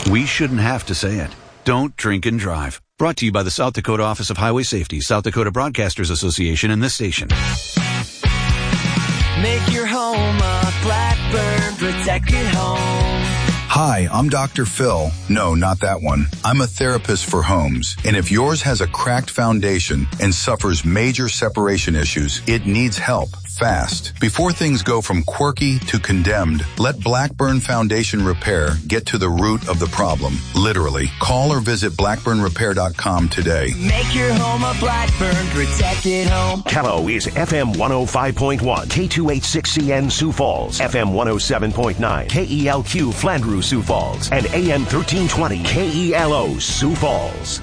We shouldn't have to say it. Don't drink and drive. Brought to you by the South Dakota Office of Highway Safety, South Dakota Broadcasters Association, and this station. Make your home a Blackburn protected home. Hi, I'm Dr. Phil. No, not that one. I'm a therapist for homes. And if yours has a cracked foundation and suffers major separation issues, it needs help fast. Before things go from quirky to condemned, let Blackburn Foundation Repair get to the root of the problem. Literally. Call or visit blackburnrepair.com today. Make your home a Blackburn protected home. Kello is FM 105.1, K286CN Sioux Falls, FM 107.9, KELQ Flandreau Sioux Falls, and AM 1320 KELO Sioux Falls.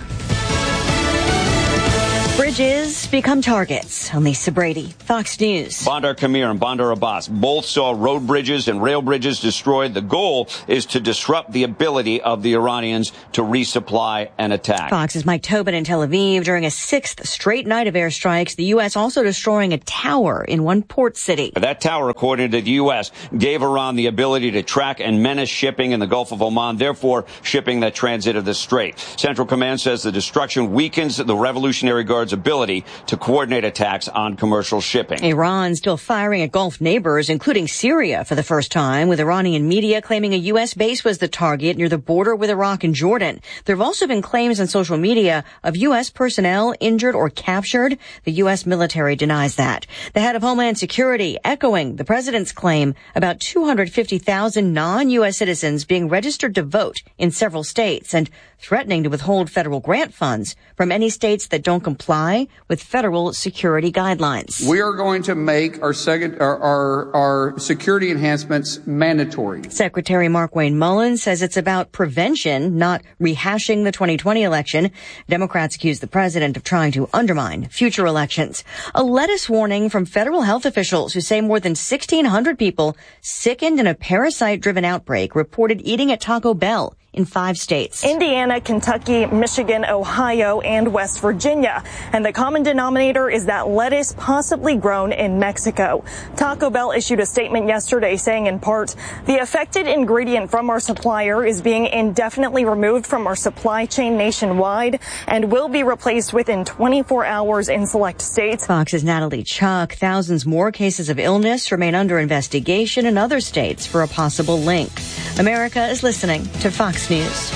Bridges become targets. Lisa Brady, Fox News. Bandar Kamir and Bandar Abbas both saw road bridges and rail bridges destroyed. The goal is to disrupt the ability of the Iranians to resupply and attack. Fox's Mike Tobin in Tel Aviv. During a sixth straight night of airstrikes, the U.S. also destroying a tower in one port city. That tower, according to the U.S., gave Iran the ability to track and menace shipping in the Gulf of Oman, therefore shipping that transited the strait. Central Command says the destruction weakens the Revolutionary Guard's ability to coordinate attacks on commercial shipping. Iran still firing at Gulf neighbors, including Syria for the first time, with Iranian media claiming a U.S. base was the target near the border with Iraq and Jordan. There have also been claims on social media of U.S. personnel injured or captured. The U.S. military denies that. The head of Homeland Security echoing the president's claim about 250,000 non-U.S. citizens being registered to vote in several states and threatening to withhold federal grant funds from any states that don't comply with federal security guidelines. We are going to make our security enhancements mandatory. Secretary Markwayne Mullins says it's about prevention, not rehashing the 2020 election. Democrats accuse the president of trying to undermine future elections. A lettuce warning from federal health officials who say more than 1,600 people sickened in a parasite-driven outbreak reported eating at Taco Bell in 5 states. Indiana, Kentucky, Michigan, Ohio, and West Virginia. And the common denominator is that lettuce possibly grown in Mexico. Taco Bell issued a statement yesterday saying, in part, the affected ingredient from our supplier is being indefinitely removed from our supply chain nationwide and will be replaced within 24 hours in select states. Fox's Natalie Chuck. Thousands more cases of illness remain under investigation in other states for a possible link. America is listening to Fox News.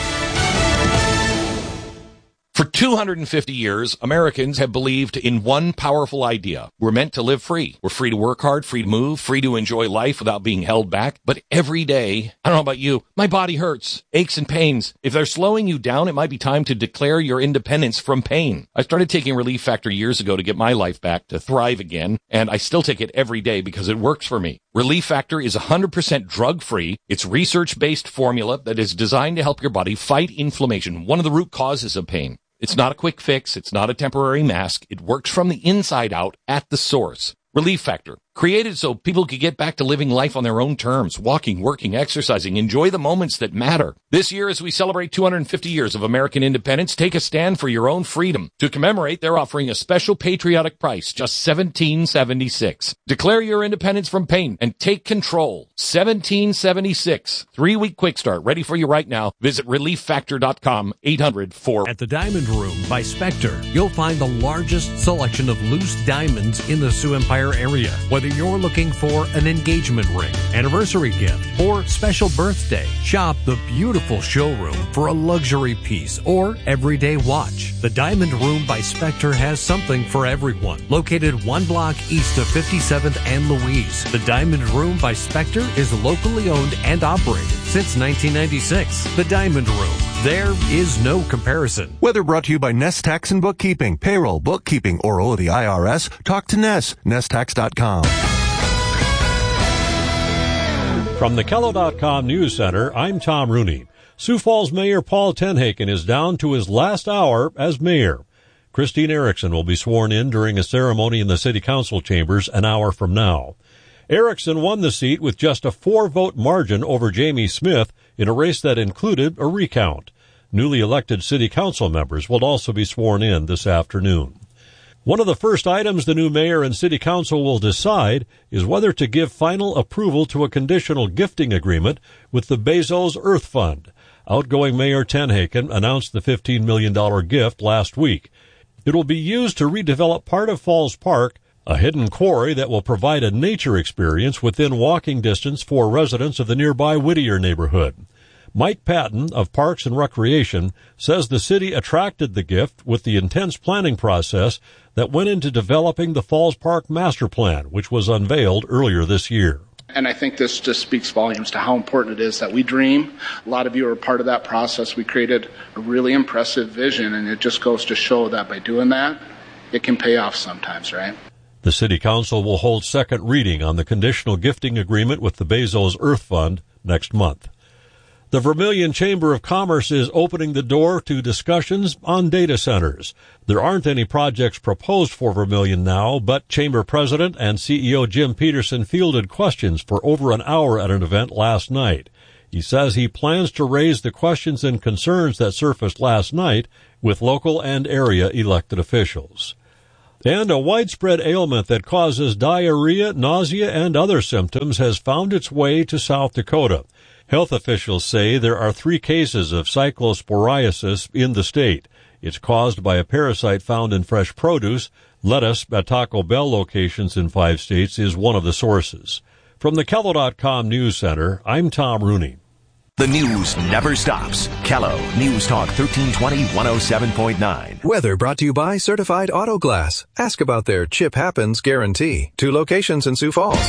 For 250 years, Americans have believed in one powerful idea. We're meant to live free. We're free to work hard, free to move, free to enjoy life without being held back. But every day, I don't know about you, my body hurts, aches and pains. If they're slowing you down, it might be time to declare your independence from pain. I started taking Relief Factor years ago to get my life back, to thrive again, and I still take it every day because it works for me. Relief Factor is 100% drug-free. It's research-based formula that is designed to help your body fight inflammation, one of the root causes of pain. It's not a quick fix. It's not a temporary mask. It works from the inside out at the source. Relief Factor, created so people could get back to living life on their own terms, walking, working, exercising, enjoy the moments that matter. This year, as we celebrate 250 years of American independence, take a stand for your own freedom. To commemorate, they're offering a special patriotic price, just $17.76. Declare your independence from pain and take control. $17.76. 3-week quick start, ready for you right now. Visit ReliefFactor.com, 800-4. At the Diamond Room by Spectre, you'll find the largest selection of loose diamonds in the Sioux Empire area. Whether you're looking for an engagement ring, anniversary gift, or special birthday, shop the beautiful showroom for a luxury piece or everyday watch. The Diamond Room by Spectre has something for everyone. Located 1 block east of 57th and Louise, the Diamond Room by Spectre is locally owned and operated since 1996. The Diamond Room. There is no comparison. Whether brought to you by Nest Tax and Bookkeeping, Payroll, Bookkeeping, or the IRS, talk to Nest, nesttax.com. From the Kello.com News Center, I'm Tom Rooney. Sioux Falls Mayor Paul Tenhaken is down to his last hour as mayor. Christine Erickson will be sworn in during a ceremony in the City Council chambers an hour from now. Erickson won the seat with just a 4-vote margin over Jamie Smith in a race that included a recount. Newly elected City Council members will also be sworn in this afternoon. One of the first items the new mayor and City Council will decide is whether to give final approval to a conditional gifting agreement with the Bezos Earth Fund. Outgoing Mayor Tenhaken announced the $15 million gift last week. It will be used to redevelop part of Falls Park, a hidden quarry that will provide a nature experience within walking distance for residents of the nearby Whittier neighborhood. Mike Patton of Parks and Recreation says the city attracted the gift with the intense planning process that went into developing the Falls Park Master Plan, which was unveiled earlier this year. And I think this just speaks volumes to how important it is that we dream. A lot of you are part of that process. We created a really impressive vision, and it just goes to show that by doing that, it can pay off sometimes, right? The City Council will hold second reading on the conditional gifting agreement with the Bezos Earth Fund next month. The Vermilion Chamber of Commerce is opening the door to discussions on data centers. There aren't any projects proposed for Vermilion now, but Chamber President and CEO Jim Peterson fielded questions for over an hour at an event last night. He says he plans to raise the questions and concerns that surfaced last night with local and area elected officials. And a widespread ailment that causes diarrhea, nausea, and other symptoms has found its way to South Dakota. Health officials say there are 3 cases of cyclosporiasis in the state. It's caused by a parasite found in fresh produce. Lettuce at Taco Bell locations in 5 states is one of the sources. From the Kello.com News Center, I'm Tom Rooney. The news never stops. Kello News Talk 1320 107.9. Weather brought to you by Certified Auto Glass. Ask about their Chip Happens guarantee. 2 locations in Sioux Falls.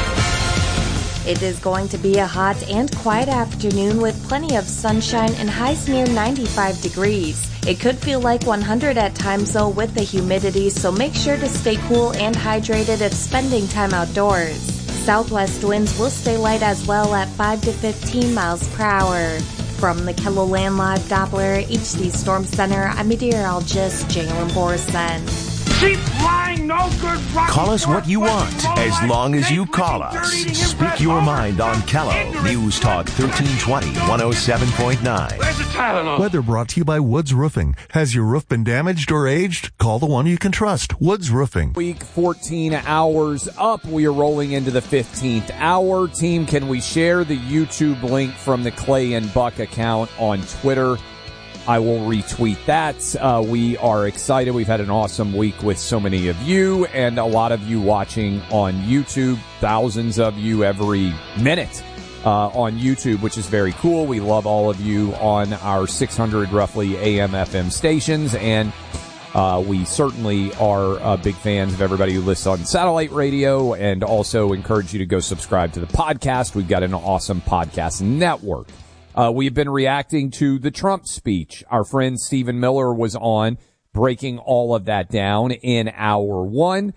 It is going to be a hot and quiet afternoon with plenty of sunshine and highs near 95 degrees. It could feel like 100 at times though with the humidity, so make sure to stay cool and hydrated if spending time outdoors. Southwest winds will stay light as well at 5 to 15 miles per hour. From the KELOLAND Live Doppler HD Storm Center, I'm meteorologist Jalen Borson. Keep flying, no good rock. Call us what you want, as long as you call us. Speak your mind on Kello News Talk 1320 107.9. Where's the Tylenol? Weather brought to you by Woods Roofing. Has your roof been damaged or aged? Call the one you can trust, Woods Roofing. Week 14 hours up. We are rolling into the 15th hour. Team, can we share the YouTube link from the Clay and Buck account on Twitter? I will retweet that. We are excited. We've had an awesome week with so many of you and a lot of you watching on YouTube. Thousands of you every minute on YouTube, which is very cool. We love all of you on our 600 roughly AM FM stations, and we certainly are big fans of everybody who listens on satellite radio, and also encourage you to go subscribe to the podcast. We've got an awesome podcast network. We've been reacting to the Trump speech. Our friend Stephen Miller was on, breaking all of that down in hour 1.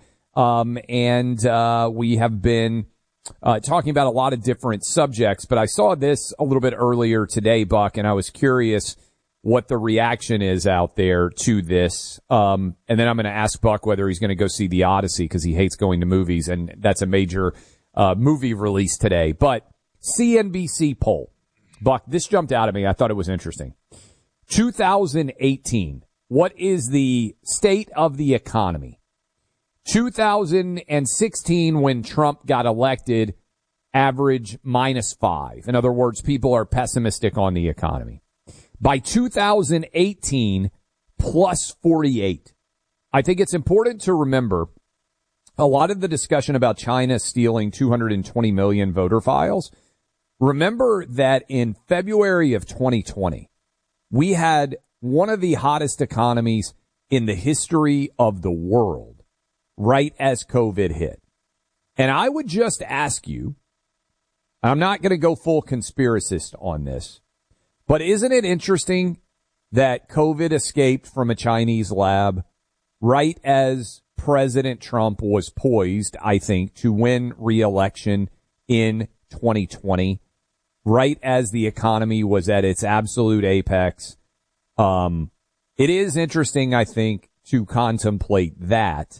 And we have been talking about a lot of different subjects, but I saw this a little bit earlier today, Buck, and I was curious what the reaction is out there to this. And then I'm going to ask Buck whether he's going to go see The Odyssey because he hates going to movies, and that's a major movie release today. But CNBC poll. Buck, this jumped out at me. I thought it was interesting. 2018. What is the state of the economy? 2016, when Trump got elected, average -5. In other words, people are pessimistic on the economy. By 2018, +48. I think it's important to remember a lot of the discussion about China stealing 220 million voter files. Remember that in February of 2020, we had one of the hottest economies in the history of the world right as COVID hit. And I would just ask you, I'm not going to go full conspiracist on this, but isn't it interesting that COVID escaped from a Chinese lab right as President Trump was poised, I think, to win re-election in 2020, right as the economy was at its absolute apex? It is interesting, I think, to contemplate that.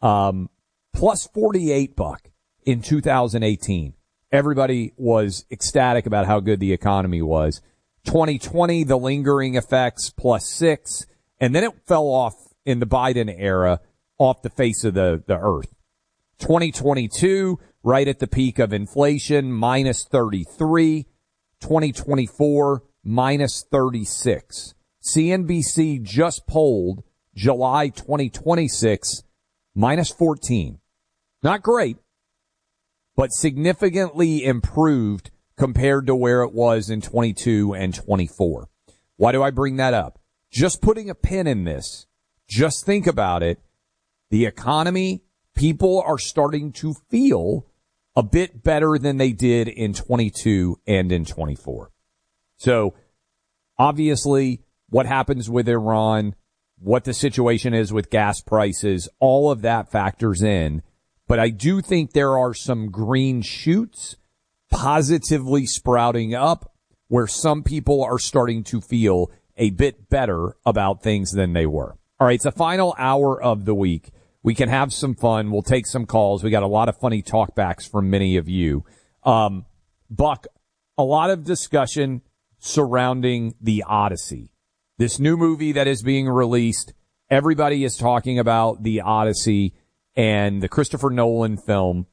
+48, Buck, in 2018. Everybody was ecstatic about how good the economy was. 2020, the lingering effects, +6. And then it fell off in the Biden era off the face of the earth. 2022, right at the peak of inflation, -33. 2024, minus 36. CNBC just polled July 2026, minus 14. Not great, but significantly improved compared to where it was in 22 and 24. Why do I bring that up? Just putting a pin in this. Just think about it. The economy, people are starting to feel a bit better than they did in 22 and in 24. So obviously what happens with Iran, what the situation is with gas prices, all of that factors in. But I do think there are some green shoots positively sprouting up where some people are starting to feel a bit better about things than they were. All right, it's the final hour of the week. We can have some fun. We'll take some calls. We got a lot of funny talkbacks from many of you. Buck, a lot of discussion surrounding The Odyssey. This new movie that is being released, everybody is talking about The Odyssey and the Christopher Nolan film.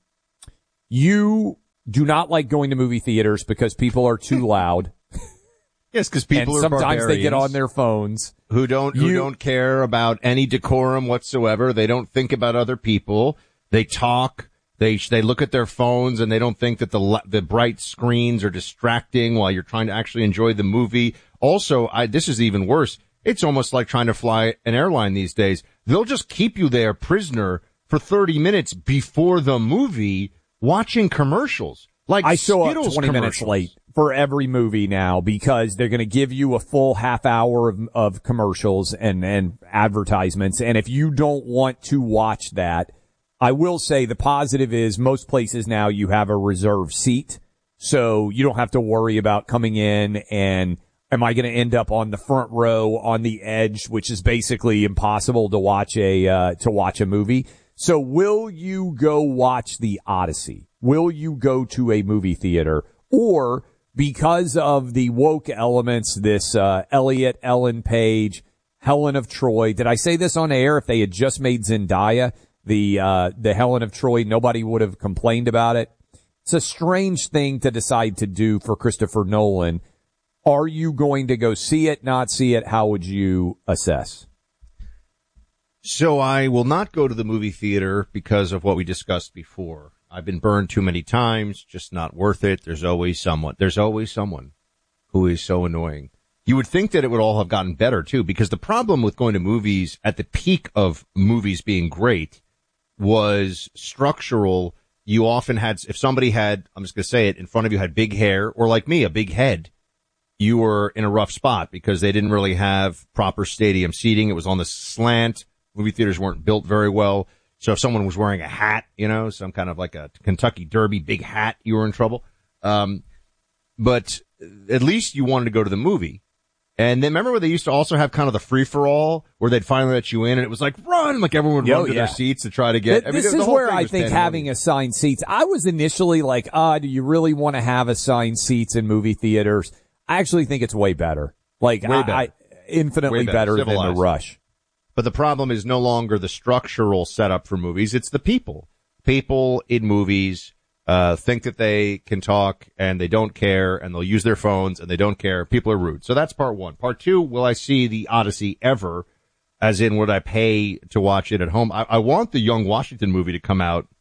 You do not like going to movie theaters because people are too loud. Yes, because people and are sometimes they get on their phones who don't care about any decorum whatsoever. They don't think about other people. They talk. They look at their phones and they don't think that the bright screens are distracting while you're trying to actually enjoy the movie. Also, this is even worse. It's almost like trying to fly an airline these days. They'll just keep you there prisoner for 30 minutes before the movie watching commercials. Like I show up Skittles 20 minutes late for every movie now because they're going to give you a full half hour of commercials and advertisements. And if you don't want to watch that, I will say the positive is most places now you have a reserved seat. So you don't have to worry about coming in and am I going to end up on the front row on the edge, which is basically impossible to watch a movie. So will you go watch The Odyssey? Will you go to a movie theater? Or because of the woke elements, this Elliot, Ellen Page, Helen of Troy. Did I say this on air? If they had just made Zendaya the Helen of Troy, nobody would have complained about it. It's a strange thing to decide to do for Christopher Nolan. Are you going to go see it, not see it? How would you assess? So I will not go to the movie theater because of what we discussed before. I've been burned too many times, just not worth it. There's always someone who is so annoying. You would think that it would all have gotten better too, because the problem with going to movies at the peak of movies being great was structural. You often had, if somebody had, I'm just going to say it, in front of you had big hair, or like me, a big head, you were in a rough spot because they didn't really have proper stadium seating. It was on the slant. Movie theaters weren't built very well. So if someone was wearing a hat, some kind of like a Kentucky Derby big hat, you were in trouble. But at least you wanted to go to the movie. And then remember when they used to also have kind of the free-for-all where they'd finally let you in and it was like, run! Like everyone would run to their seats to try to get... This is where I think having assigned seats... I was initially like, do you really want to have assigned seats in movie theaters? I actually think it's way better. Like, way better. Infinitely better than the rush. But the problem is no longer the structural setup for movies, it's the people. People in movies think that they can talk and they don't care and they'll use their phones and they don't care. People are rude. So that's part one. Part two, will I see The Odyssey ever? As in, would I pay to watch it at home? I want the Young Washington movie to come out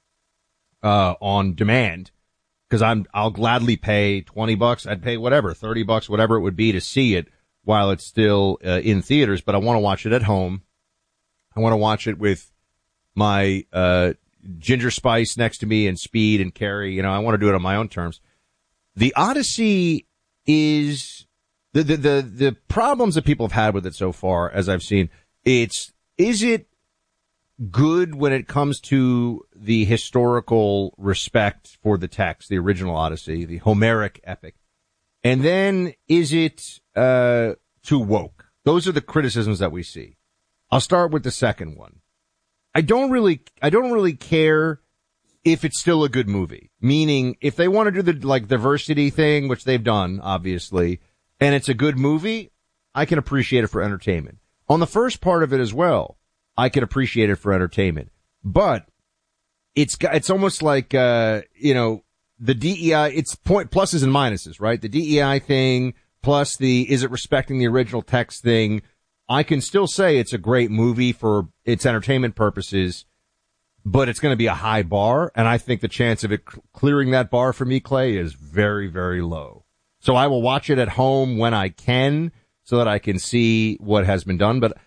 on demand because I'll gladly pay $20. I'd pay whatever, $30, whatever it would be to see it while it's still in theaters. But I want to watch it at home. I want to watch it with my Ginger Spice next to me and Speed and Carrie. I want to do it on my own terms. The Odyssey is the problems that people have had with it so far, as I've seen. Is it good when it comes to the historical respect for the text, the original Odyssey, the Homeric epic? And then is it too woke? Those are the criticisms that we see. I'll start with the second one. I don't really care if it's still a good movie. Meaning, if they want to do the diversity thing, which they've done, obviously, and it's a good movie, I can appreciate it for entertainment. On the first part of it as well, I can appreciate it for entertainment. But it's almost like the DEI, it's pluses and minuses, right? The DEI thing, plus is it respecting the original text thing, I can still say it's a great movie for its entertainment purposes, but it's going to be a high bar, and I think the chance of it clearing that bar for me, Clay, is very, very low. So I will watch it at home when I can so that I can see what has been done, but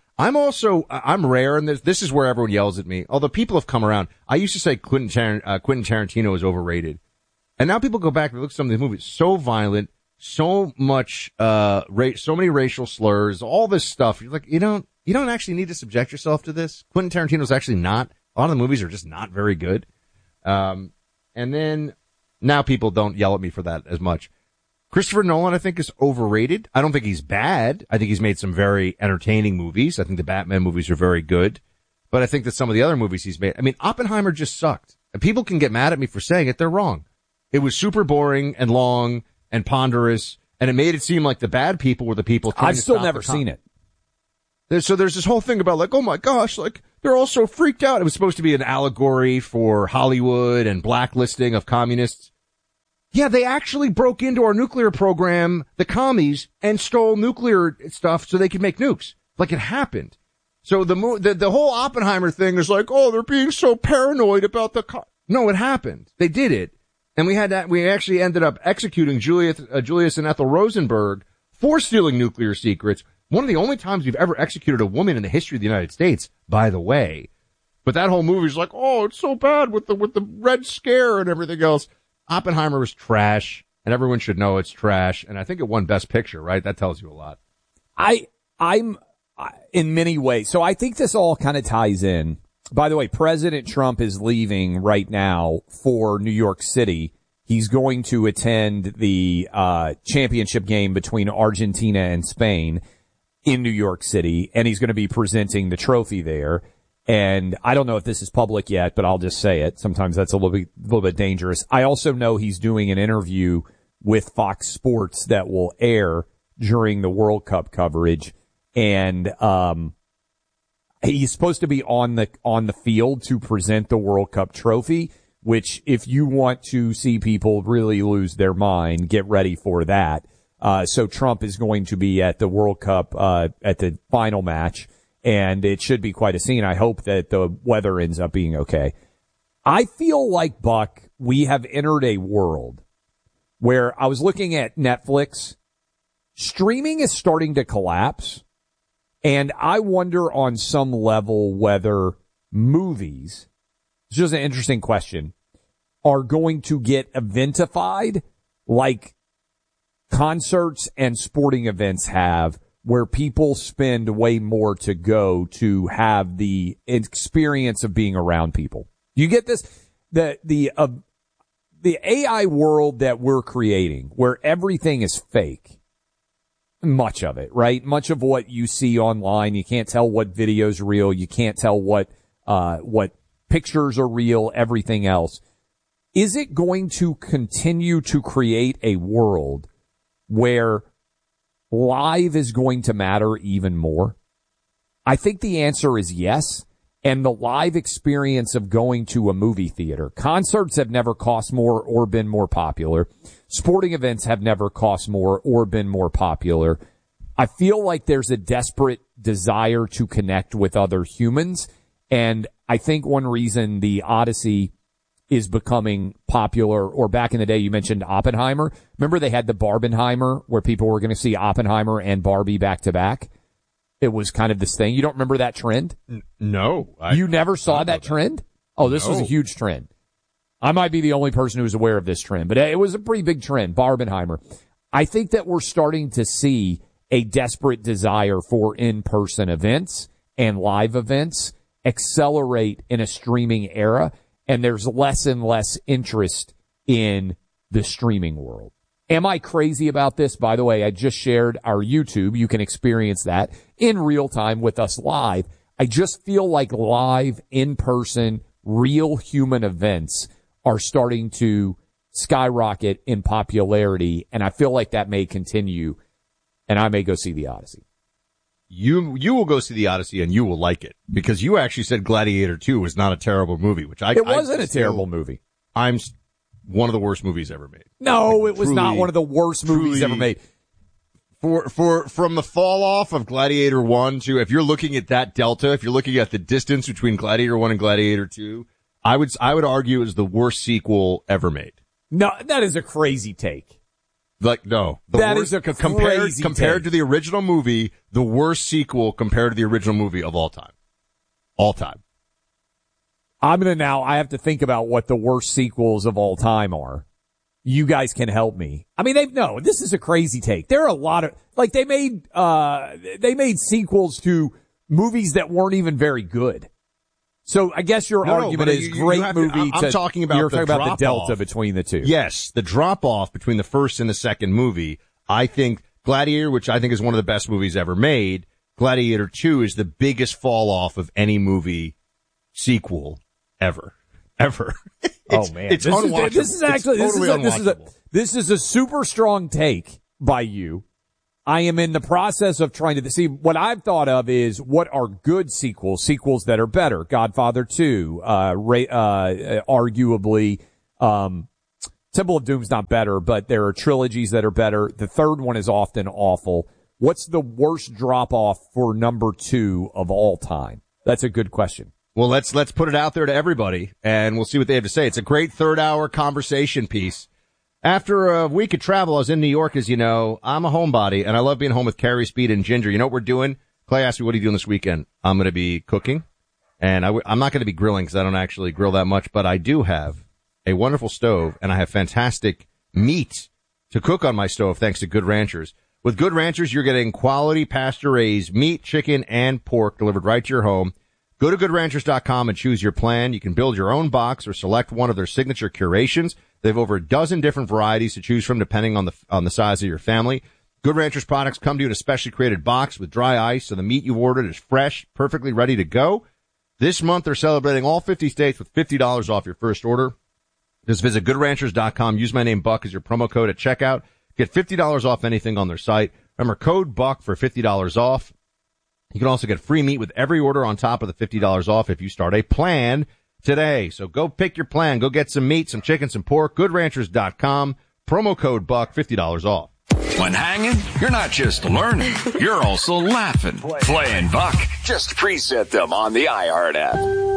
I'm rare, and this is where everyone yells at me, although people have come around. I used to say Quentin Tarantino is overrated, and now people go back and look at some of these movies. So violent, so much, so many racial slurs, all this stuff. You're like, you don't actually need to subject yourself to this. Quentin Tarantino's actually not. A lot of the movies are just not very good. And then now people don't yell at me for that as much. Christopher Nolan, I think, is overrated. I don't think he's bad. I think he's made some very entertaining movies. I think the Batman movies are very good. But I think that some of the other movies he's made, Oppenheimer just sucked. And people can get mad at me for saying it. They're wrong. It was super boring and long and ponderous, and it made it seem like the bad people were the people. I've still never seen it. So there's this whole thing about like, oh my gosh, like they're all so freaked out. It was supposed to be an allegory for Hollywood and blacklisting of communists. Yeah, they actually broke into our nuclear program, the commies, and stole nuclear stuff so they could make nukes. Like it happened. So the whole Oppenheimer thing is like, oh, they're being so paranoid about no, it happened. They did it. And we actually ended up executing Julius and Ethel Rosenberg for stealing nuclear secrets. One of the only times we've ever executed a woman in the history of the United States, by the way. But that whole movie is like, oh, it's so bad with the Red Scare and everything else. Oppenheimer was trash, and everyone should know it's trash. And I think it won Best Picture, right? That tells you a lot. I'm in many ways. So I think this all kind of ties in. By the way, President Trump is leaving right now for New York City. He's going to attend the championship game between Argentina and Spain in New York City, and he's going to be presenting the trophy there. And I don't know if this is public yet, but I'll just say it. Sometimes that's a little bit dangerous. I also know he's doing an interview with Fox Sports that will air during the World Cup coverage. And, he's supposed to be on the field to present the World Cup trophy, which if you want to see people really lose their mind, get ready for that. So Trump is going to be at the World Cup, at the final match. And it should be quite a scene. I hope that the weather ends up being okay. I feel like, Buck, we have entered a world where I was looking at Netflix. Streaming is starting to collapse. And I wonder on some level whether movies, it's just an interesting question, are going to get eventified like concerts and sporting events have, where people spend way more to go to have the experience of being around people. You get this? The AI world that we're creating, where everything is fake. Much of it, right? Much of what you see online, you can't tell what video's real. You can't tell what pictures are real, everything else. Is it going to continue to create a world where live is going to matter even more? I think the answer is yes. And the live experience of going to a movie theater. Concerts have never cost more or been more popular. Sporting events have never cost more or been more popular. I feel like there's a desperate desire to connect with other humans. And I think one reason the Odyssey is becoming popular, or back in the day, you mentioned Oppenheimer. Remember they had the Barbenheimer where people were going to see Oppenheimer and Barbie back to back? It was kind of this thing. You don't remember that trend? No. You never saw that trend? Oh, this was a huge trend. I might be the only person who was aware of this trend, but it was a pretty big trend, Barbenheimer. I think that we're starting to see a desperate desire for in-person events and live events accelerate in a streaming era, and there's less and less interest in the streaming world. Am I crazy about this? By the way, I just shared our YouTube. You can experience that in real time with us live. I just feel like live, in-person, real human events are starting to skyrocket in popularity, and I feel like that may continue, and I may go see the Odyssey. You will go see the Odyssey, and you will like it, because you actually said Gladiator 2 was not a terrible movie, which It wasn't a terrible movie. One of the worst movies ever made. No, it was not one of the worst movies ever made. From the fall off of Gladiator 1 to, if you're looking at that delta, if you're looking at the distance between Gladiator 1 and Gladiator 2, I would argue is the worst sequel ever made. No, that is a crazy take. Like, no. That is a crazy compared take. to the original movie, the worst sequel compared to the original movie of all time. All time. I have to think about what the worst sequels of all time are. You guys can help me. I mean, this is a crazy take. There are a lot of, like, they made sequels to movies that weren't even very good. So I guess your argument is great movie. I'm talking about you're talking about the delta off between the two. Yes, the drop off between the first and the second movie. I think Gladiator, which I think is one of the best movies ever made, Gladiator 2 is the biggest fall off of any movie sequel ever. Oh man, it's unwatchable. This is a super strong take by you. I am in the process of trying to see what I've thought of is what are good sequels that are better. Godfather 2, arguably, Temple of Doom's not better, but there are trilogies that are better. The third one is often awful. What's the worst drop off for number 2 of all time? That's a good question. Well, let's put it out there to everybody and we'll see what they have to say. It's a great third hour conversation piece. After a week of travel, I was in New York, as you know. I'm a homebody, and I love being home with Carrie, Speed, and Ginger. You know what we're doing? Clay asked me, what are you doing this weekend? I'm going to be cooking, and I'm not going to be grilling because I don't actually grill that much, but I do have a wonderful stove, and I have fantastic meat to cook on my stove thanks to Good Ranchers. With Good Ranchers, you're getting quality pasture-raised meat, chicken, and pork delivered right to your home. Go to GoodRanchers.com and choose your plan. You can build your own box or select one of their signature curations. They have over a dozen different varieties to choose from depending on the size of your family. Good Ranchers products come to you in a specially created box with dry ice, so the meat you've ordered is fresh, perfectly ready to go. This month, they're celebrating all 50 states with $50 off your first order. Just visit GoodRanchers.com. Use my name, Buck, as your promo code at checkout. Get $50 off anything on their site. Remember, code BUCK for $50 off. You can also get free meat with every order on top of the $50 off if you start a plan today. So go pick your plan. Go get some meat, some chicken, some pork. GoodRanchers.com. Promo code BUCK, $50 off. When hanging, you're not just learning, you're also laughing. Play and Buck. Just preset them on the iHeart app.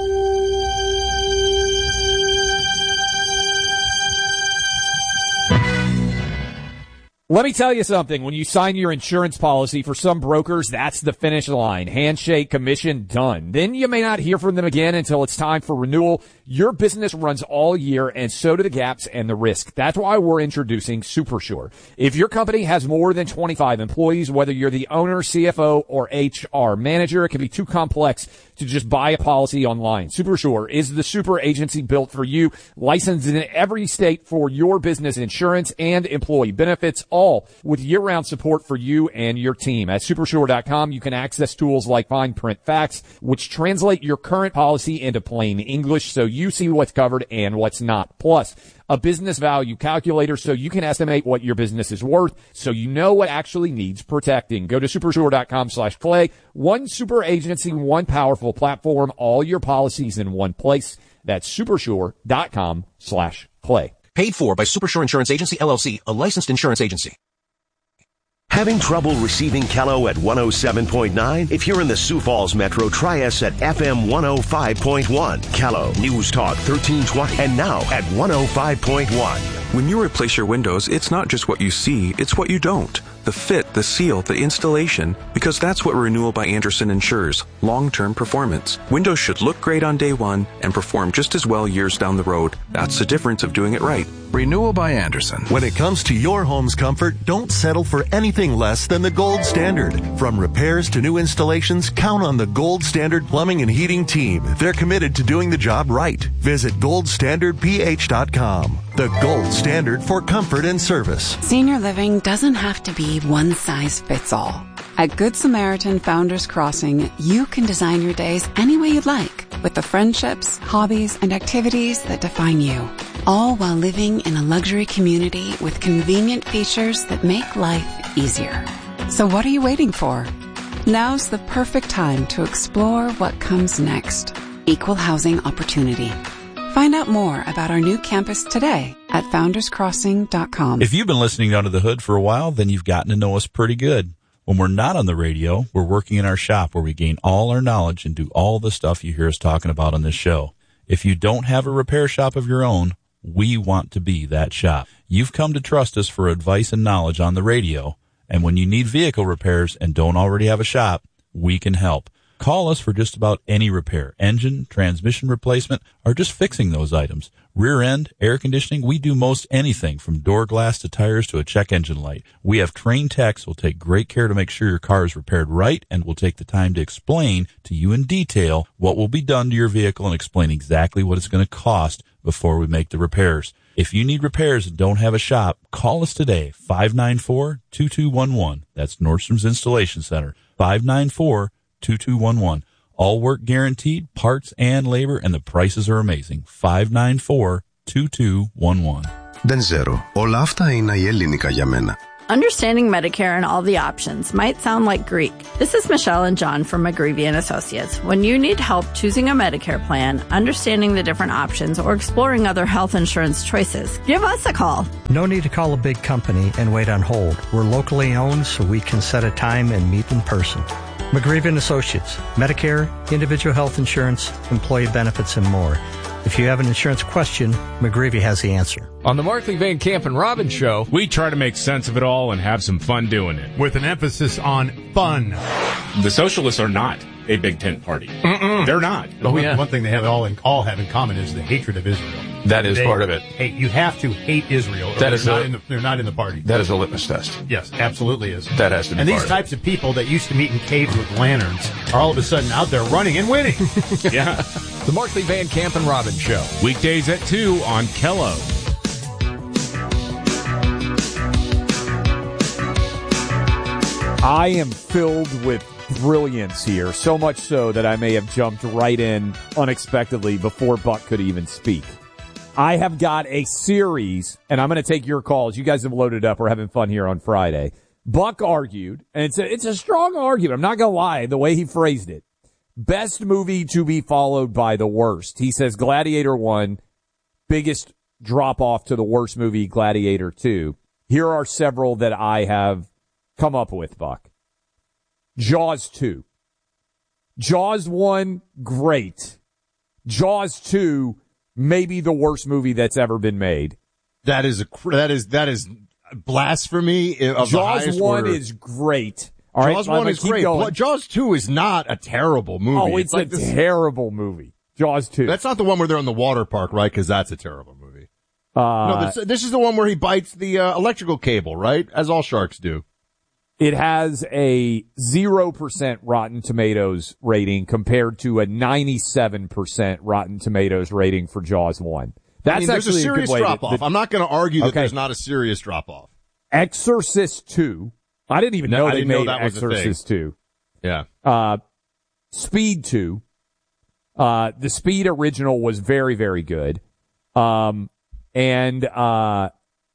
Let me tell you something. When you sign your insurance policy, for some brokers, that's the finish line. Handshake, commission, done. Then you may not hear from them again until it's time for renewal. Your business runs all year, and so do the gaps and the risk. That's why we're introducing SuperSure. If your company has more than 25 employees, whether you're the owner, CFO, or HR manager, it can be too complex to just buy a policy online. SuperSure is the super agency built for you, licensed in every state for your business insurance and employee benefits, all with year-round support for you and your team. At Supersure.com, you can access tools like fine print facts, which translate your current policy into plain English so you see what's covered and what's not. Plus, a business value calculator so you can estimate what your business is worth so you know what actually needs protecting. Go to Supersure.com/Clay. One super agency, one powerful platform, all your policies in one place. That's Supersure.com/Clay. Paid for by Supersure Insurance Agency, LLC, a licensed insurance agency. Having trouble receiving Kello at 107.9? If you're in the Sioux Falls Metro, try us at FM 105.1. Kello, News Talk 1320, and now at 105.1. When you replace your windows, it's not just what you see, it's what you don't. The fit, the seal, the installation, because that's what Renewal by Andersen ensures, long-term performance. Windows should look great on day one and perform just as well years down the road. That's the difference of doing it right. Renewal by Andersen. When it comes to your home's comfort, don't settle for anything less than the gold standard. From repairs to new installations, count on the Gold Standard Plumbing and Heating team. They're committed to doing the job right. Visit goldstandardph.com. The gold standard for comfort and service. Senior living doesn't have to be one size fits all. At Good Samaritan Founders Crossing, you can design your days any way you'd like, with the friendships, hobbies, and activities that define you, all while living in a luxury community with convenient features that make life easier. So what are you waiting for? Now's the perfect time to explore what comes next. Equal housing opportunity. Find out more about our new campus today at founderscrossing.com. If you've been listening to Under the Hood for a while, then you've gotten to know us pretty good. When we're not on the radio, we're working in our shop where we gain all our knowledge and do all the stuff you hear us talking about on this show. If you don't have a repair shop of your own, we want to be that shop. You've come to trust us for advice and knowledge on the radio, and when you need vehicle repairs and don't already have a shop, we can help. Call us for just about any repair, engine, transmission replacement, or just fixing those items. Rear end, air conditioning, we do most anything from door glass to tires to a check engine light. We have trained techs who will take great care to make sure your car is repaired right and will take the time to explain to you in detail what will be done to your vehicle and explain exactly what it's going to cost before we make the repairs. If you need repairs and don't have a shop, call us today, 594-2211. That's Nordstrom's Installation Center, 594-2211. All work guaranteed, parts and labor, and the prices are amazing. 594-2211. Denzero. Όλα αυτά είναι η ελληνικά για μένα. Understanding Medicare and all the options might sound like Greek. This is Michelle and John from McGreevy & Associates. When you need help choosing a Medicare plan, understanding the different options, or exploring other health insurance choices, give us a call. No need to call a big company and wait on hold. We're locally owned, so we can set a time and meet in person. McGreevy & Associates, Medicare, individual health insurance, employee benefits, and more. If you have an insurance question, McGreevy has the answer. On the Markley, Van Camp and Robbins Show, we try to make sense of it all and have some fun doing it. With an emphasis on fun. The socialists are not a big tent party. They're not. One thing they have all have in common is the hatred of Israel. That is part of it. You have to hate Israel. Or they're not in the party. That is a litmus test. Yes, absolutely is. That has to be. And these types of people that used to meet in caves with lanterns are all of a sudden out there running and winning. Yeah. The Markley, Van Camp and Robbins Show. Weekdays at 2 on Kello. I am filled with brilliance here, so much so that I may have jumped right in unexpectedly before Buck could even speak. I have got a series, and I'm going to take your calls. You guys have loaded up. We're having fun here on Friday. Buck argued, and it's a strong argument. I'm not going to lie, the way he phrased it. Best movie to be followed by the worst. He says Gladiator 1, biggest drop-off to the worst movie, Gladiator 2. Here are several that I have come up with, Buck. Jaws 2. Jaws 1, great. Jaws 2, maybe the worst movie that's ever been made. That is blasphemy of the highest order. Jaws 1 is great. All Jaws 1 is great. Going. Jaws 2 is not a terrible movie. Oh, it's like a terrible movie. Jaws 2. That's not the one where they're in the water park, right? Because that's a terrible movie. No, this is the one where he bites the electrical cable, right? As all sharks do. It has a 0% Rotten Tomatoes rating compared to a 97% Rotten Tomatoes rating for Jaws 1. That's there's actually a serious drop-off. I'm not going to argue that there's not a serious drop-off. Exorcist 2. I didn't even know they made Exorcist 2. Yeah. Speed 2. The Speed original was very, very good. So I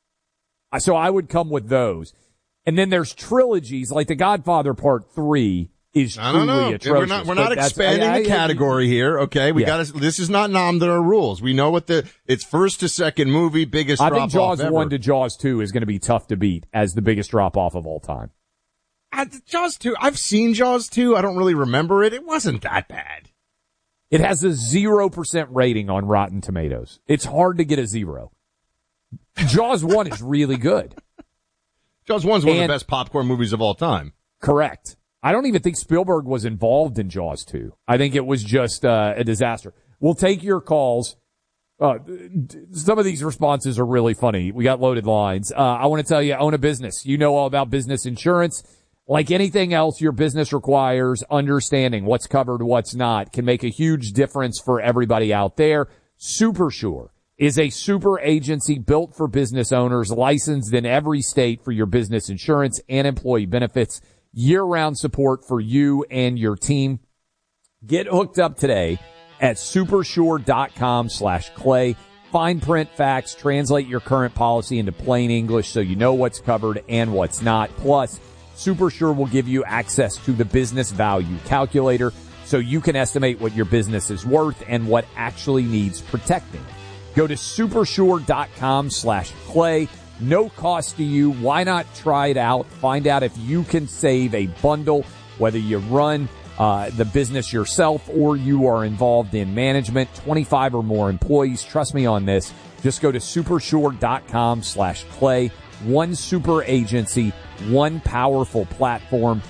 would come with those. And then there's trilogies, like The Godfather Part 3 is truly atrocious. We're not expanding the category here, okay? This is not NAMDA rules. We know it's first to second movie, biggest drop-off I think Jaws ever. 1 to Jaws 2 is going to be tough to beat as the biggest drop-off of all time. Jaws 2, I've seen Jaws 2. I don't really remember it. It wasn't that bad. It has a 0% rating on Rotten Tomatoes. It's hard to get a 0. Jaws 1 is really good. Jaws 1's one of the best popcorn movies of all time. Correct. I don't even think Spielberg was involved in Jaws 2. I think it was just a disaster. We'll take your calls. Some of these responses are really funny. We got loaded lines. I want to tell you, own a business. You know all about business insurance. Like anything else, your business requires understanding what's covered, what's not. Can make a huge difference for everybody out there. SuperSure is a super agency built for business owners, licensed in every state for your business insurance and employee benefits. Year-round support for you and your team. Get hooked up today at supersure.com/clay. Fine print facts, translate your current policy into plain English so you know what's covered and what's not. Plus, SuperSure will give you access to the business value calculator so you can estimate what your business is worth and what actually needs protecting. Go to supersure.com/clay. No cost to you. Why not try it out? Find out if you can save a bundle, whether you run the business yourself or you are involved in management, 25 or more employees. Trust me on this. Just go to supersure.com/clay. One super agency, one powerful platform.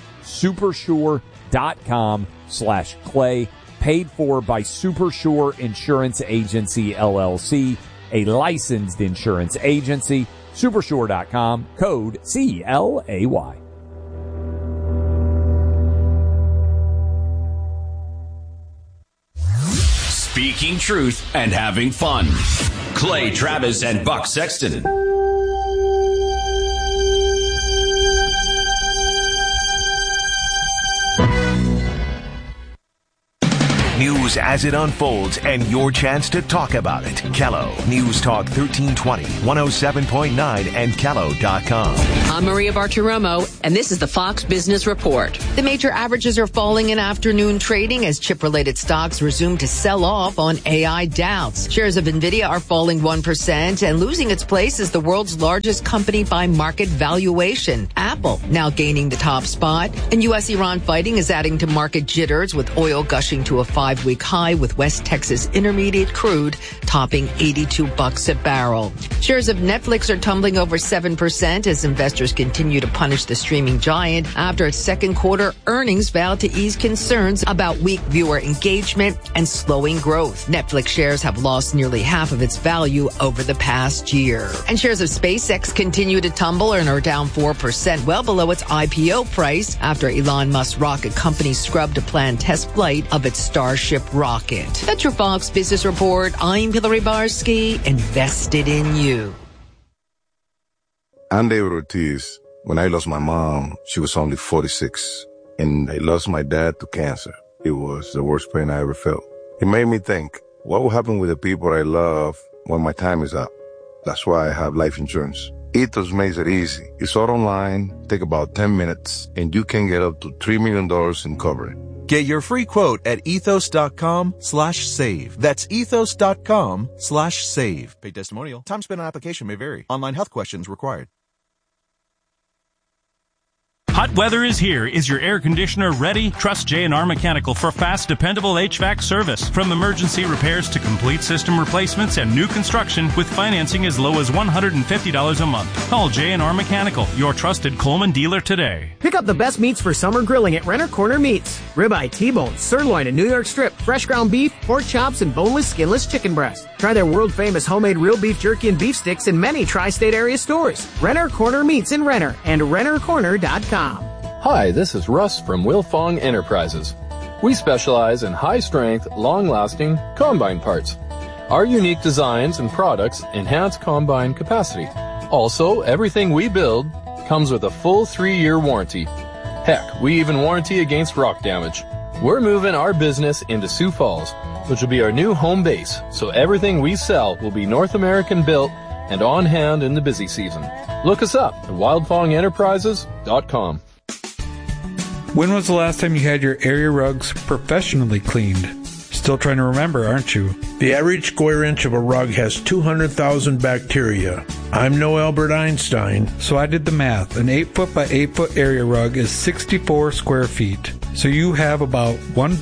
Supersure.com/clay. Paid for by Supersure Insurance Agency, LLC, a licensed insurance agency. Supersure.com, code CLAY. Speaking truth and having fun. Clay Travis and Buck Sexton. News as it unfolds and your chance to talk about it. Kello News Talk 1320, 107.9 and Kello.com. I'm Maria Bartiromo, and this is the Fox Business Report. The major averages are falling in afternoon trading as chip-related stocks resume to sell off on AI doubts. Shares of NVIDIA are falling 1% and losing its place as the world's largest company by market valuation. Apple now gaining the top spot. And U.S.-Iran fighting is adding to market jitters with oil gushing to a 5-week high with West Texas Intermediate crude topping $82 a barrel. Shares of Netflix are tumbling over 7% as investors continue to punish the streaming giant after its second quarter earnings vowed to ease concerns about weak viewer engagement and slowing growth. Netflix shares have lost nearly half of its value over the past year. And shares of SpaceX continue to tumble and are down 4%, well below its IPO price after Elon Musk's rocket company scrubbed a planned test flight of its Starship rocket. That's your Fox Business Report. I'm Hillary Barsky, invested in you. I'm David Ortiz. When I lost my mom, she was only 46, and I lost my dad to cancer. It was the worst pain I ever felt. It made me think, what will happen with the people I love when my time is up? That's why I have life insurance. Ethos makes it easy. It's all online, take about 10 minutes, and you can get up to $3 million in coverage. Get your free quote at ethos.com/save. That's ethos.com/save. Paid testimonial. Time spent on application may vary. Online health questions required. Hot weather is here. Is your air conditioner ready? Trust J&R Mechanical for fast, dependable HVAC service. From emergency repairs to complete system replacements and new construction with financing as low as $150 a month. Call J&R Mechanical, your trusted Coleman dealer today. Pick up the best meats for summer grilling at Renner Corner Meats. Ribeye, T-bone, sirloin, and New York strip, fresh ground beef, pork chops, and boneless, skinless chicken breast. Try their world-famous homemade real beef jerky and beef sticks in many tri-state area stores. Renner Corner Meats in Renner and RennerCorner.com. Hi, this is Russ from Wilfong Enterprises. We specialize in high-strength, long-lasting combine parts. Our unique designs and products enhance combine capacity. Also, everything we build comes with a full 3-year warranty. Heck, we even warranty against rock damage. We're moving our business into Sioux Falls, which will be our new home base, so everything we sell will be North American built and on hand in the busy season. Look us up at wildfongenterprises.com. When was the last time you had your area rugs professionally cleaned? Still trying to remember, aren't you? The average square inch of a rug has 200,000 bacteria. I'm no Albert Einstein. So I did the math. An 8-foot by 8-foot area rug is 64 square feet. So you have about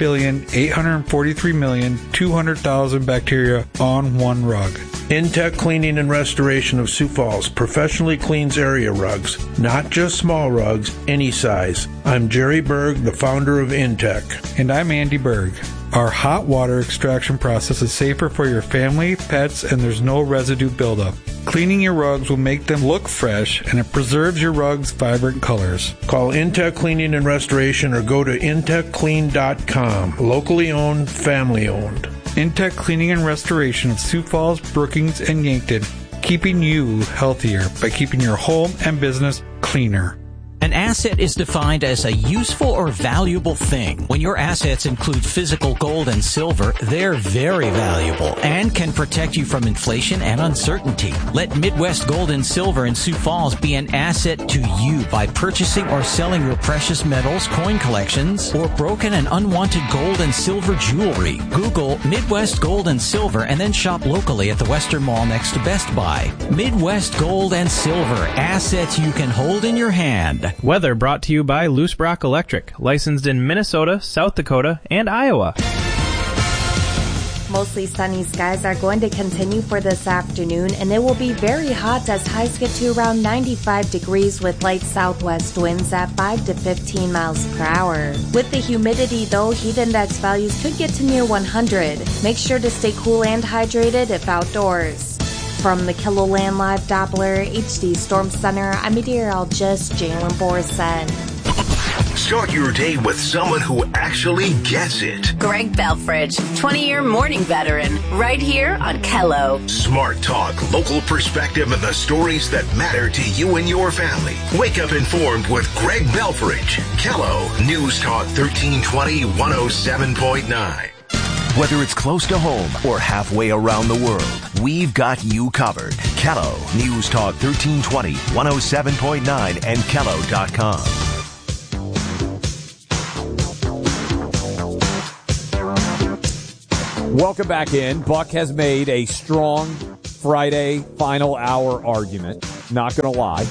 1,843,200,000 bacteria on one rug. Intech Cleaning and Restoration of Sioux Falls professionally cleans area rugs, not just small rugs, any size. I'm Jerry Berg, the founder of Intech. And I'm Andy Berg. Our hot water extraction process is safer for your family, pets, and there's no residue buildup. Cleaning your rugs will make them look fresh, and it preserves your rugs' vibrant colors. Call Intech Cleaning and Restoration or go to intechclean.com. Locally owned, family owned. Intech Cleaning and Restoration of Sioux Falls, Brookings, and Yankton, keeping you healthier by keeping your home and business cleaner. An asset is defined as a useful or valuable thing. When your assets include physical gold and silver, they're very valuable and can protect you from inflation and uncertainty. Let Midwest Gold and Silver in Sioux Falls be an asset to you by purchasing or selling your precious metals, coin collections, or broken and unwanted gold and silver jewelry. Google Midwest Gold and Silver and then shop locally at the Western Mall next to Best Buy. Midwest Gold and Silver, assets you can hold in your hand. Weather brought to you by Loose Brock Electric, licensed in Minnesota, South Dakota, and Iowa. Mostly sunny skies are going to continue for this afternoon, and it will be very hot as highs get to around 95 degrees with light southwest winds at 5 to 15 miles per hour. With the humidity, though, heat index values could get to near 100. Make sure to stay cool and hydrated if outdoors. From the KiloLand Live Doppler HD Storm Center, I'm meteorologist Jalen Borson. Start your day with someone who actually gets it. Greg Belfridge, 20-year morning veteran, right here on Kello. Smart talk, local perspective, and the stories that matter to you and your family. Wake up informed with Greg Belfridge. Kello, News Talk 1320 107.9. Whether it's close to home or halfway around the world, we've got you covered. Kello, News Talk 1320 107.9 and Kello.com. Welcome back in. Buck has made a strong Friday final hour argument, not going to lie,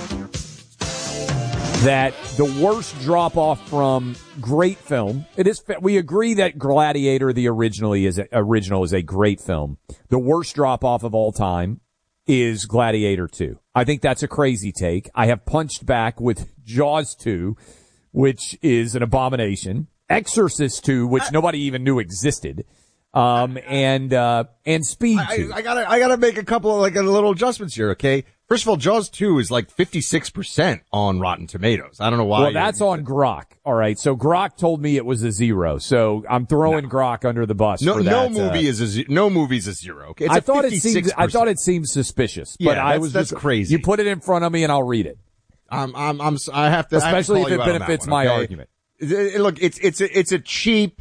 that the worst drop-off from great film, it is. We agree that Gladiator, the original, is a great film. The worst drop-off of all time is Gladiator 2. I think that's a crazy take. I have punched back with Jaws 2, which is an abomination. Exorcist 2, which nobody even knew existed. And Speed 2. I gotta make a couple of little adjustments here, okay? First of all, Jaws 2 is 56% on Rotten Tomatoes. I don't know why. Well, that's on Grok. All right. So Grok told me it was a 0. So I'm throwing Grok under the bus for that. No movie's a 0. Okay? It's I thought it seemed suspicious, but that's crazy. You put it in front of me and I'll read it. I have to, especially if it benefits my argument. Look, it's a cheap,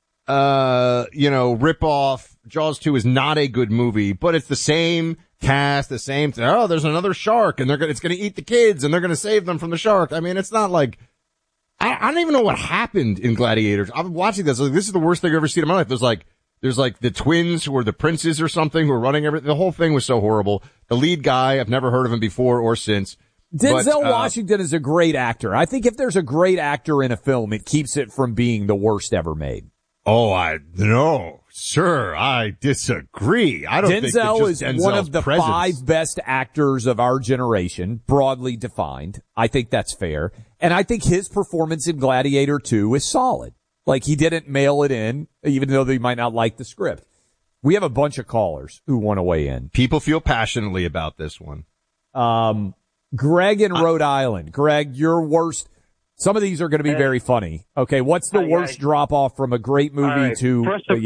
rip off. Jaws 2 is not a good movie, but it's the same cast, the same thing. Oh, there's another shark and it's going to eat the kids and they're going to save them from the shark. I mean, it's not like, I don't even know what happened in Gladiators. I'm watching this. This is the worst thing I've ever seen in my life. There's the twins who are the princes or something who are running everything. The whole thing was so horrible. The lead guy, I've never heard of him before or since. Denzel Washington is a great actor. I think if there's a great actor in a film, it keeps it from being the worst ever made. No, sir, I disagree. I don't think Denzel is Denzel's one of the presence. 5 best actors of our generation, broadly defined. I think that's fair. And I think his performance in Gladiator 2 is solid. He didn't mail it in, even though they might not like the script. We have a bunch of callers who want to weigh in. People feel passionately about this one. Greg in Rhode Island. Greg, your worst. Some of these are going to be very funny. Okay, what's the worst drop-off from a great movie to...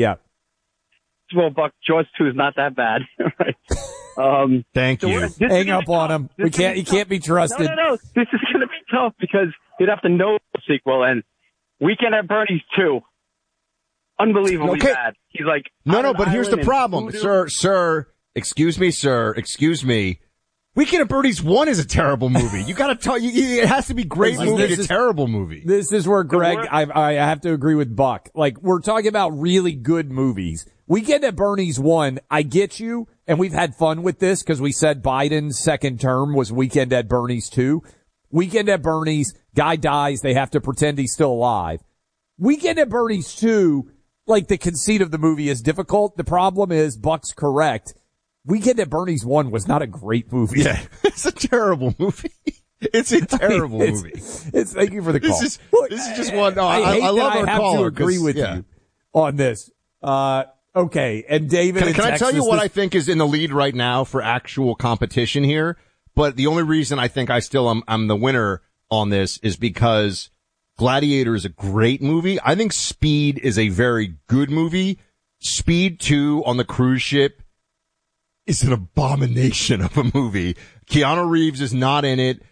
Well, Buck, Jaws 2 is not that bad. Right? Thank you. Hang up on him. He can't be trusted. No. This is going to be tough because you'd have to know the sequel. And Weekend at Bernie's 2. Unbelievably bad. He's like... No, but here's the problem. Sir, excuse me. Weekend at Bernie's 1 is a terrible movie. You gotta tell it has to be great movie to terrible movie. This is where Greg, I have to agree with Buck. We're talking about really good movies. Weekend at Bernie's 1, I get you, and we've had fun with this because we said Biden's second term was Weekend at Bernie's 2. Weekend at Bernie's, guy dies, they have to pretend he's still alive. Weekend at Bernie's 2, the conceit of the movie is difficult. The problem is, Buck's correct. Weekend at Bernie's 1 was not a great movie. Yeah, it's a terrible movie. It's a terrible movie. Thank you for the call. This is just one. No, I love our caller. I have to agree with you on this. Okay, and David, can I tell you what I think is in the lead right now for actual competition here? But the only reason I think I'm the winner on this is because Gladiator is a great movie. I think Speed is a very good movie. Speed 2 on the cruise ship is an abomination of a movie. Keanu Reeves is not in it.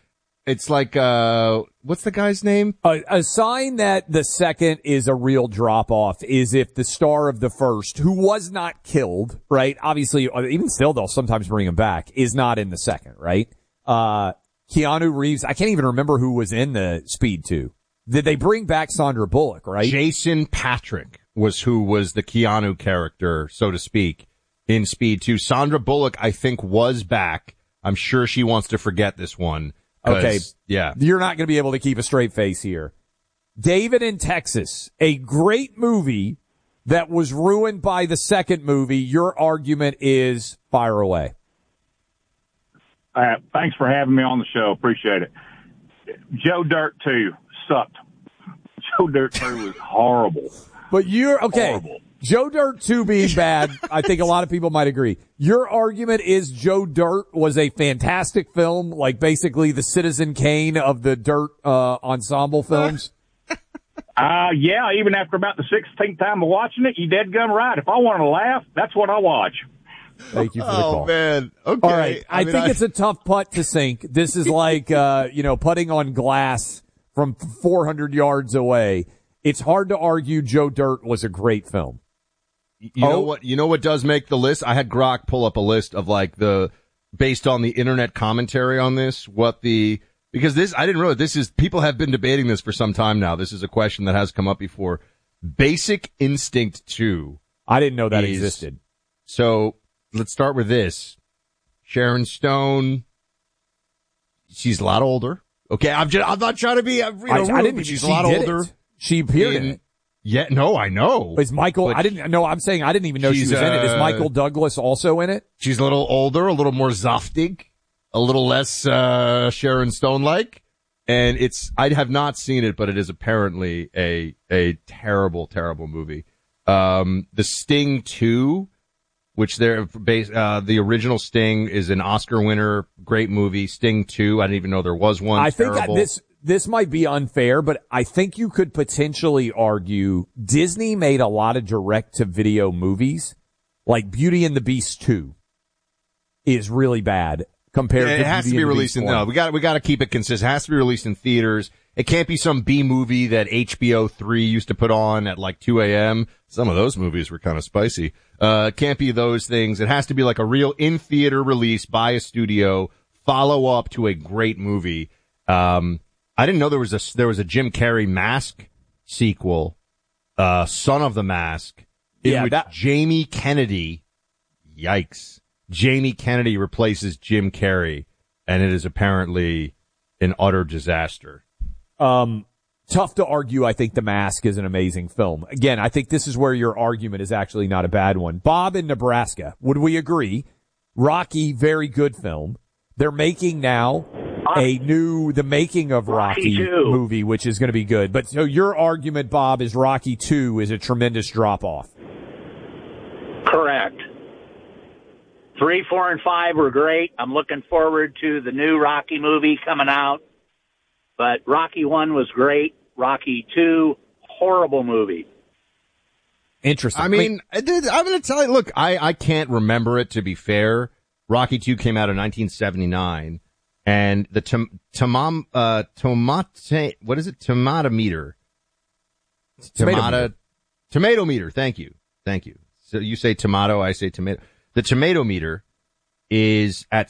It's like, what's the guy's name? A sign that the second is a real drop-off is if the star of the first, who was not killed, right? Obviously, even still, they'll sometimes bring him back, is not in the second, right? Keanu Reeves, I can't even remember who was in the Speed 2. Did they bring back Sandra Bullock, right? Jason Patric was who was the Keanu character, so to speak, in Speed 2. Sandra Bullock, I think, was back. I'm sure she wants to forget this one. Okay. Yeah. You're not going to be able to keep a straight face here. David in Texas, a great movie that was ruined by the second movie. Your argument is fire away. Thanks for having me on the show. Appreciate it. Joe Dirt 2 sucked. Joe Dirt 2 was horrible. But you're okay. Horrible. Joe Dirt 2 being bad, I think a lot of people might agree. Your argument is Joe Dirt was a fantastic film, like basically the Citizen Kane of the Dirt ensemble films? Yeah, even after about the 16th time of watching it, you dead gum right. If I want to laugh, that's what I watch. Thank you for the call. Oh, man. Okay. All right. I think it's a tough putt to sink. This is like, putting on glass from 400 yards away. It's hard to argue Joe Dirt was a great film. You know what does make the list? I had Grok pull up a list of based on the internet commentary on this, because this, I didn't realize people have been debating this for some time now. This is a question that has come up before. Basic Instinct 2. I didn't know that existed. So let's start with this. Sharon Stone. She's a lot older. Okay. I'm not trying to be, I didn't, but she's a lot older. She appeared in it. Yeah, no, I know. Is Michael, I didn't even know she was in it. Is Michael Douglas also in it? She's a little older, a little more zaftig, a little less, Sharon Stone-like. And I have not seen it, but it is apparently a terrible, terrible movie. The Sting 2, which the original Sting is an Oscar winner, great movie. Sting 2, I didn't even know there was one. I think this might be unfair, but I think you could potentially argue Disney made a lot of direct-to-video movies, like Beauty and the Beast 2 is really bad compared to it has to be released in, no, we got to keep it consistent. It has to be released in theaters. It can't be some B movie that HBO 3 used to put on at 2 a.m. Some of those movies were kind of spicy. It can't be those things. It has to be like a real in-theater release by a studio, follow up to a great movie. I didn't know there was a Jim Carrey Mask sequel, Son of the Mask, in which Jamie Kennedy, yikes, Jamie Kennedy replaces Jim Carrey, and it is apparently an utter disaster. Tough to argue. I think The Mask is an amazing film. Again, I think this is where your argument is actually not a bad one. Bob in Nebraska, would we agree? Rocky, very good film. They're making now the making of Rocky movie, which is going to be good. But so your argument, Bob, is Rocky 2 is a tremendous drop-off. Correct. 3, 4, and 5 were great. I'm looking forward to the new Rocky movie coming out. But Rocky 1 was great. Rocky 2, horrible movie. Interesting. I mean, I'm going to tell you, look, I can't remember it, to be fair. Rocky 2 came out in 1979. And the what is it? Tomatometer. Tomatometer. Thank you. So you say tomato, I say tomato. The Tomatometer is at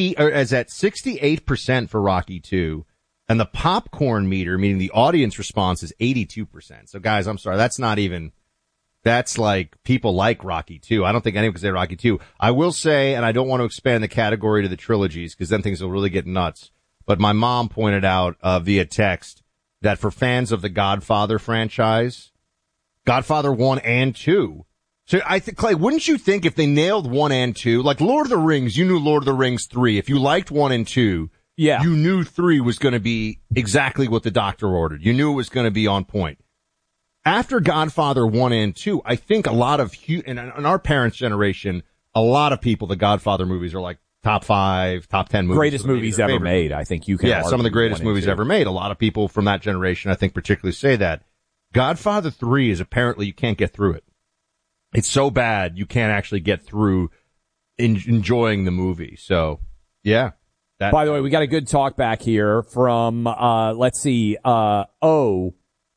68% for Rocky 2. And the popcorn meter, meaning the audience response, is 82%. So guys, I'm sorry. That's like people like Rocky 2. I don't think anyone can say Rocky 2. I will say, and I don't want to expand the category to the trilogies because then things will really get nuts. But my mom pointed out via text that for fans of the Godfather franchise, Godfather 1 and 2. So I think, Clay, wouldn't you think if they nailed 1 and 2, like Lord of the Rings, you knew Lord of the Rings 3. If you liked 1 and 2, yeah, you knew 3 was going to be exactly what the doctor ordered. You knew it was going to be on point. After Godfather 1 and 2, I think a lot of, in our parents' generation, a lot of people, the Godfather movies are like top 5, top 10 movies. Greatest movies ever made, I think you can argue. Some of the greatest movies ever made. A lot of people from that generation, I think, particularly say that. Godfather 3 is apparently you can't get through it. It's so bad you can't actually get through enjoying the movie. So, yeah. By the way, we got a good talk back here from, let's see, O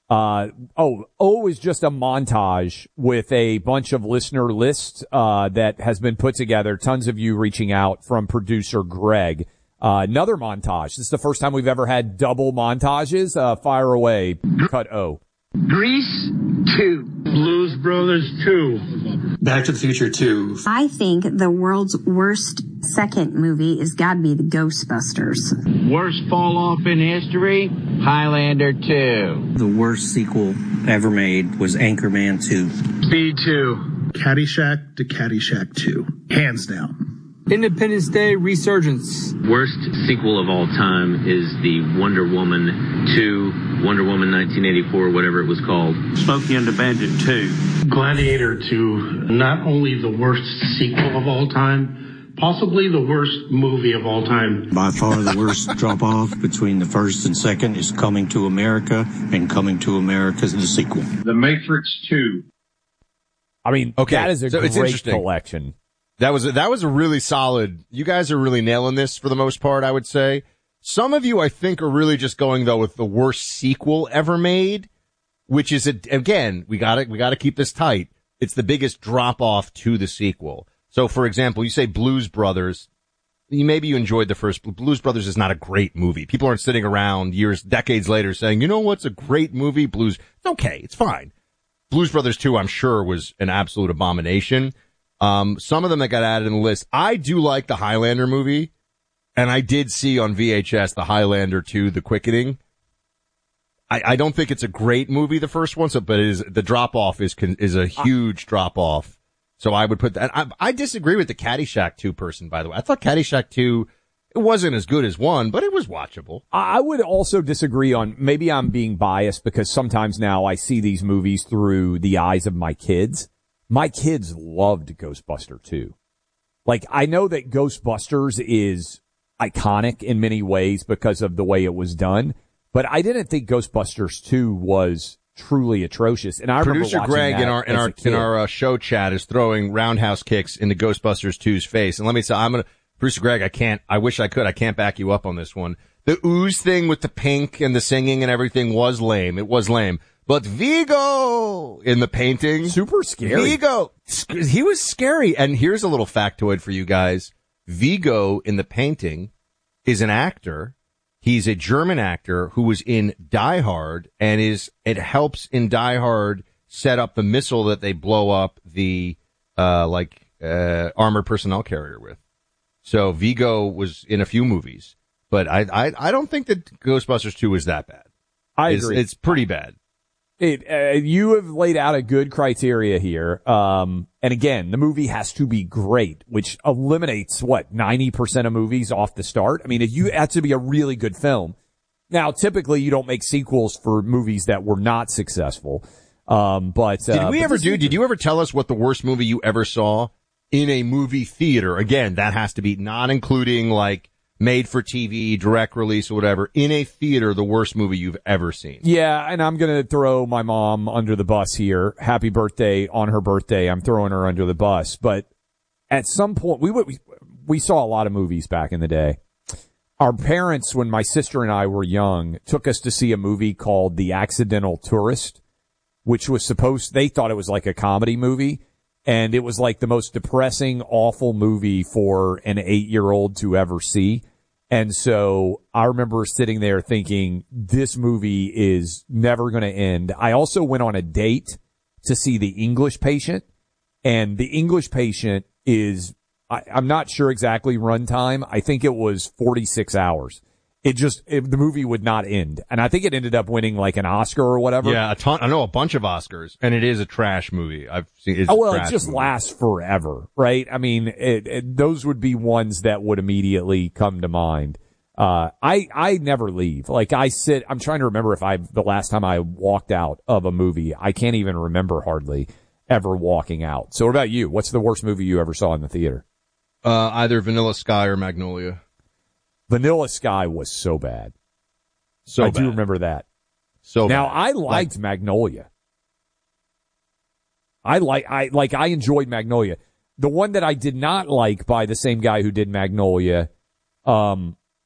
is just a montage with a bunch of listener lists, that has been put together. Tons of you reaching out from producer Greg. Another montage. This is the first time we've ever had double montages. Fire away. Cut O. Grease 2. Blues Brothers 2. Back to the Future 2. I think the world's worst second movie is gotta be the Ghostbusters. Worst fall off in history? Highlander 2. The worst sequel ever made was Anchorman 2. Speed 2. Caddyshack to Caddyshack 2. Hands down. Independence Day Resurgence. Worst sequel of all time is the Wonder Woman 2, Wonder Woman 1984, whatever it was called. Smokey and the Bandit 2. Gladiator 2. Not only the worst sequel of all time, possibly the worst movie of all time. By far the worst drop-off between the first and second is Coming to America, and Coming to America is the sequel. The Matrix 2. I mean, that is a great collection. That was a really solid. You guys are really nailing this for the most part, I would say. Some of you, I think, are really just going though with the worst sequel ever made, which is again, we got to keep this tight. It's the biggest drop off to the sequel. So, for example, you say Blues Brothers. Maybe you enjoyed the first. Blues Brothers is not a great movie. People aren't sitting around decades later saying, you know what's a great movie? Blues. It's okay. It's fine. Blues Brothers 2, I'm sure, was an absolute abomination. Some of them that got added in the list. I do like the Highlander movie, and I did see on VHS the Highlander 2, The Quickening. I don't think it's a great movie, the first one, but the drop off is a huge drop off. So I would put that. I disagree with the Caddyshack 2 person, by the way. I thought Caddyshack 2, it wasn't as good as 1, but it was watchable. I would also disagree on, maybe I'm being biased because sometimes now I see these movies through the eyes of my kids. My kids loved Ghostbusters 2. Like, I know that Ghostbusters is iconic in many ways because of the way it was done, but I didn't think Ghostbusters 2 was truly atrocious. And I Producer remember Greg in our show chat is throwing roundhouse kicks into Ghostbusters 2's face. And let me say, Producer Greg, I wish I could. I can't back you up on this one. The ooze thing with the pink and the singing and everything was lame. It was lame. But Vigo in the painting. Super scary. Vigo. He was scary. And here's a little factoid for you guys. Vigo in the painting is an actor. He's a German actor who was in Die Hard and it helps in Die Hard set up the missile that they blow up the, armored personnel carrier with. So Vigo was in a few movies, but I don't think that Ghostbusters 2 is that bad. I agree. It's pretty bad. You have laid out a good criteria here. And again, the movie has to be great, which eliminates 90% of movies off the start. I mean, it has to be a really good film. Now, typically you don't make sequels for movies that were not successful. Did you ever tell us what the worst movie you ever saw in a movie theater? Again, that has to be not including made for TV, direct release or whatever, in a theater, the worst movie you've ever seen. Yeah, and I'm going to throw my mom under the bus here. Happy birthday on her birthday. I'm throwing her under the bus. But at some point, we saw a lot of movies back in the day. Our parents, when my sister and I were young, took us to see a movie called The Accidental Tourist, which was they thought it was like a comedy movie. And it was like the most depressing, awful movie for an 8-year-old to ever see. And so I remember sitting there thinking, this movie is never going to end. I also went on a date to see The English Patient, and The English Patient is, I'm not sure exactly runtime. I think it was 46 hours. The movie would not end. And I think it ended up winning an Oscar or whatever. Yeah, I know a bunch of Oscars, and it is a trash movie. I've seen it. It just lasts forever, right? I mean, those would be ones that would immediately come to mind. I never leave. I'm trying to remember the last time I walked out of a movie. I can't even remember hardly ever walking out. So what about you? What's the worst movie you ever saw in the theater? Either Vanilla Sky or Magnolia. Vanilla Sky was so bad. I do remember that. Now, I liked Magnolia. I enjoyed Magnolia. The one that I did not like by the same guy who did Magnolia,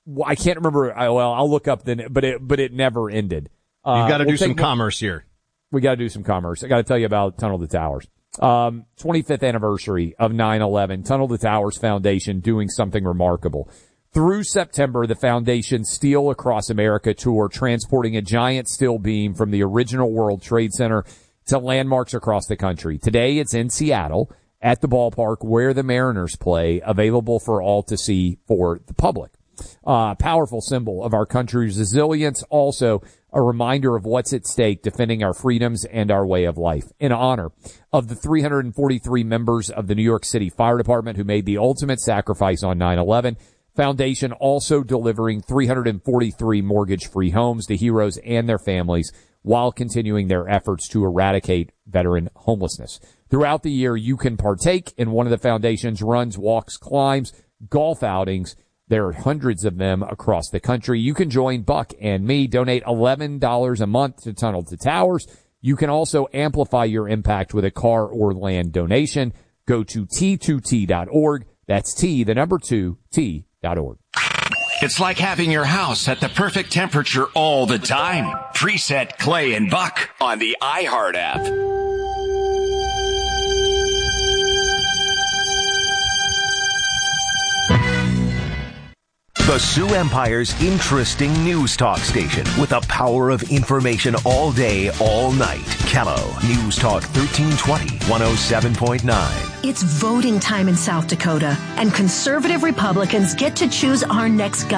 I can't remember. I'll look up then, but it never ended. You've got to do some commerce here. We got to do some commerce. I got to tell you about Tunnel to Towers. 25th anniversary of 9/11. Tunnel to Towers Foundation doing something remarkable. Through September, the Foundation's Steel Across America tour, transporting a giant steel beam from the original World Trade Center to landmarks across the country. Today, it's in Seattle at the ballpark where the Mariners play, available for all to see for the public. Powerful symbol of our country's resilience, also a reminder of what's at stake, defending our freedoms and our way of life. In honor of the 343 members of the New York City Fire Department who made the ultimate sacrifice on 9/11, Foundation also delivering 343 mortgage-free homes to heroes and their families while continuing their efforts to eradicate veteran homelessness. Throughout the year, you can partake in one of the Foundation's runs, walks, climbs, golf outings. There are hundreds of them across the country. You can join Buck and me. Donate $11 a month to Tunnel to Towers. You can also amplify your impact with a car or land donation. Go to T2T.org. That's T2T.org. It's like having your house at the perfect temperature all the time. Preset Clay and Buck on the iHeart app. The Sioux Empire's interesting news talk station with the power of information all day, all night. Kello News Talk 1320, 107.9. It's voting time in South Dakota, and conservative Republicans get to choose our next governor.